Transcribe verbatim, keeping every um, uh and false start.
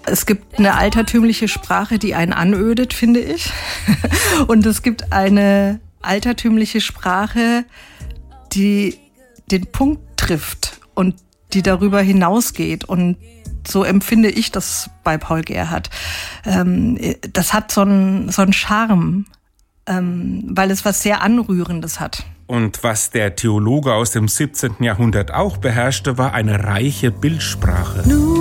Es gibt eine altertümliche Sprache, die einen anödet, finde ich. Und es gibt eine altertümliche Sprache, die den Punkt trifft und die darüber hinausgeht. Und so empfinde ich das bei Paul Gerhardt. Das hat so einen, so einen Charme, weil es was sehr Anrührendes hat. Und was der Theologe aus dem siebzehnten Jahrhundert auch beherrschte, war eine reiche Bildsprache.